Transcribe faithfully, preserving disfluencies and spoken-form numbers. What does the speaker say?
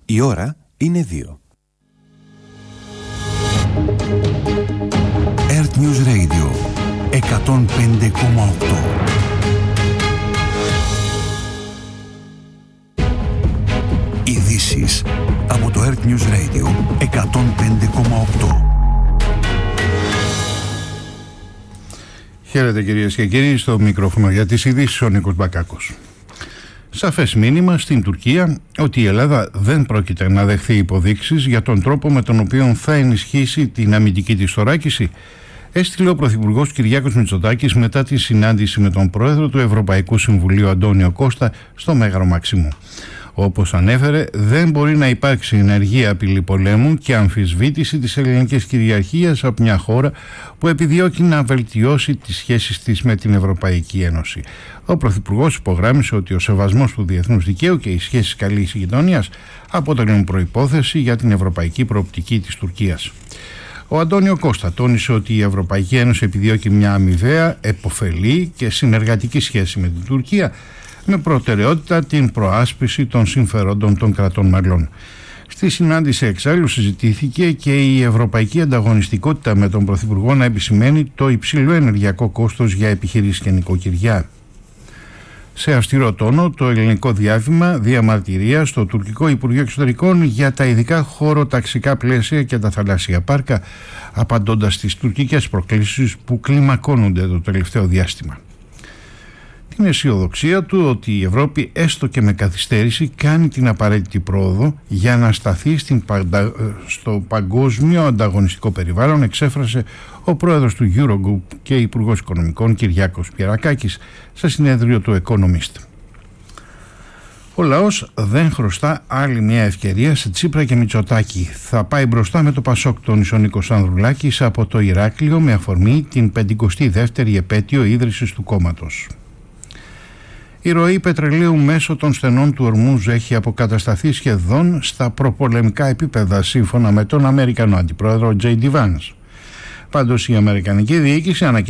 Η ώρα είναι δύο. Earth News Radio εκατόν πέντε κόμμα οκτώ. Ειδήσεις από το Earth News Radio εκατόν πέντε κόμμα οκτώ. Χαίρετε κυρίες και κύριοι, στο μικρόφωνο για τις ειδήσεις ο Νίκος Μπακάκος. Σαφές μήνυμα στην Τουρκία ότι η Ελλάδα δεν πρόκειται να δεχθεί υποδείξεις για τον τρόπο με τον οποίο θα ενισχύσει την αμυντική της θωράκιση, έστειλε ο Πρωθυπουργός Κυριάκος Μητσοτάκης μετά τη συνάντηση με τον Πρόεδρο του Ευρωπαϊκού Συμβουλίου Αντώνιο Κώστα στο Μέγαρο Μαξίμου. Όπως ανέφερε, δεν μπορεί να υπάρξει ενεργή απειλή πολέμου και αμφισβήτηση της ελληνικής κυριαρχίας από μια χώρα που επιδιώκει να βελτιώσει τις σχέσεις της με την Ευρωπαϊκή Ένωση. Ο Πρωθυπουργός υπογράμμισε ότι ο σεβασμός του διεθνούς δικαίου και οι σχέσεις καλής γειτονίας αποτελούν προϋπόθεση για την ευρωπαϊκή προοπτική της Τουρκίας. Ο Αντώνιο Κώστα τόνισε ότι η Ευρωπαϊκή Ένωση επιδιώκει μια αμοιβαία, επωφελή και συνεργατική σχέση με την Τουρκία, με προτεραιότητα την προάσπιση των συμφερόντων των κρατών μελών. Στη συνάντηση εξάλλου συζητήθηκε και η ευρωπαϊκή ανταγωνιστικότητα, με τον Πρωθυπουργό να επισημαίνει το υψηλό ενεργειακό κόστος για επιχειρήσεις και νοικοκυριά. Σε αυστηρό τόνο, το ελληνικό διάβημα διαμαρτυρία στο τουρκικό Υπουργείο Εξωτερικών για τα ειδικά χωροταξικά πλαίσια και τα θαλάσσια πάρκα, απαντώντας στις τουρκικές προκλήσεις που κλιμακώνονται το τελευταίο διάστημα. Την αισιοδοξία του ότι η Ευρώπη, έστω και με καθυστέρηση, κάνει την απαραίτητη πρόοδο για να σταθεί στην παντα... στο παγκόσμιο ανταγωνιστικό περιβάλλον, εξέφρασε ο πρόεδρος του Eurogroup και υπουργός Οικονομικών Κυριάκος Πιερακάκης σε συνέδριο του Economist. Ο λαός δεν χρωστά άλλη μια ευκαιρία σε Τσίπρα και Μητσοτάκη. Θα πάει μπροστά με το Πασόκ, τόνισε ο Νίκος Ανδρουλάκης από το Ηράκλειο με αφορμή την πενηκοστή δεύτερη επέτειο ίδρυσης του κόμματος. Η ροή πετρελαίου μέσω των στενών του Ορμούζ έχει αποκατασταθεί σχεδόν στα προπολεμικά επίπεδα, σύμφωνα με τον Αμερικανό Αντιπρόεδρο Τζέι Ντι Βάνς. Πάντως η Αμερικανική διοίκηση ανακοίνωσε